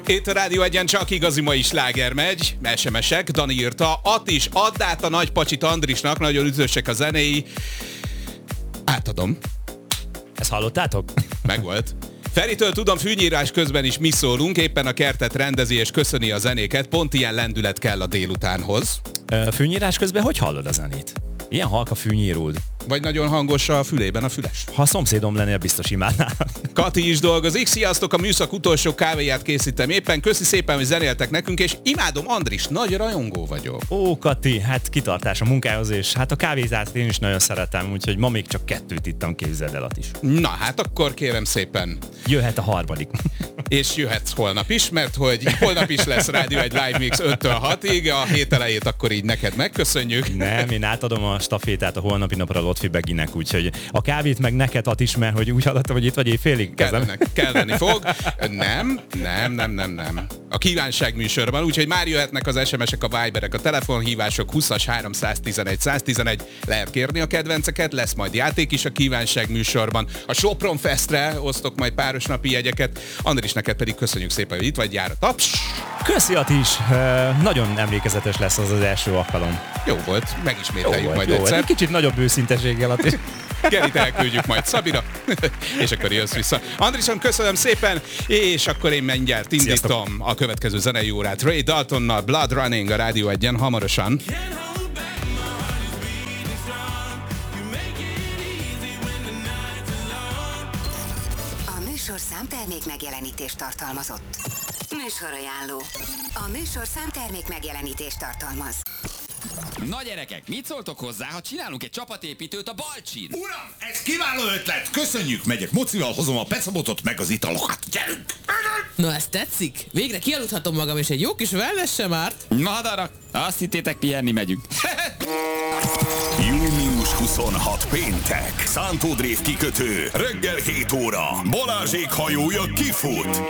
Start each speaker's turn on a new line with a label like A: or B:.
A: Itt a Rádió Egyen csak igazi mai sláger megy, SMS-ek, Dani írta, Attis, add át a nagy pacsit Andrisnak, nagyon üdvösek a zenéi. Átadom.
B: Ezt hallottátok?
A: Megvolt. Feritől tudom, fűnyírás közben is mi szólunk, éppen a kertet rendezi és köszöni a zenéket, pont ilyen lendület kell a délutánhoz.
B: Fűnyírás közben hogy hallod a zenét? Ilyen halk a fűnyírúd.
A: Vagy nagyon hangos a fülében a füles.
B: Ha a szomszédom lennél, biztos imádnál.
A: Kati is dolgozik. Sziasztok, a műszak utolsó kávéját készítem éppen. Köszi szépen, hogy zenéltek nekünk, és imádom Andris, nagy rajongó vagyok.
B: Ó, Kati, hát kitartás a munkához, és hát a kávézást én is nagyon szeretem, úgyhogy ma még csak 2 ittam, képzeld el is.
A: Na hát akkor kérem szépen.
B: Jöhet a 3.
A: És jöhetsz holnap is, mert hogy holnap is lesz Rádió egy Live Mix 5-től 6-ig, a hét elejét akkor így neked megköszönjük.
B: Nem, én átadom a stafétát a holnapi napra Lotfi Beginek, úgyhogy a kávét meg neked ad is, mert hogy úgy hallottam, hogy itt vagy éjfélig.
A: Kelleni fog. Nem. A kívánság műsorban, úgyhogy már jöhetnek az SMS-ek, a Viberek, a telefonhívások 20-as 311 111. Lehet kérni a kedvenceket, lesz majd játék is a kívánság műsorban. A Sopron Festre osztok majd páros napi jegyeket. Andris, neked pedig köszönjük szépen, hogy itt vagy, jár a taps.
B: Köszi, Attis. Nagyon emlékezetes lesz az első alkalom.
A: Jó volt, megismételjük majd egyszer.
B: Egy kicsit nagyobb őszinteséggel, Attis.
A: Gerit elküldjük majd Szabira, és akkor jössz vissza. Andrison, köszönöm szépen, és akkor én mindjárt indítom a következő zenei órát Ray Daltonnal, Blood Running a Rádió Egyen hamarosan.
C: A műsorszám termék megjelenítést tartalmazott. Műsorajánló. A műsorszám termék megjelenítést tartalmaz.
D: Na gyerekek, mit szóltok hozzá, ha csinálunk egy csapatépítőt a Balcsin?
E: Uram, ez kiváló ötlet! Köszönjük, megyek mocival, hozom a pecabotot meg az italokat. Gyerünk!
F: Na, ez tetszik? Végre kialudhatom magam, és egy jó kis wellness sem árt.
D: Na darak, azt hittétek, pihenni megyünk.
E: Június 26 péntek. Szántódrév kikötő. Reggel 7 óra. Balázsék hajója kifut.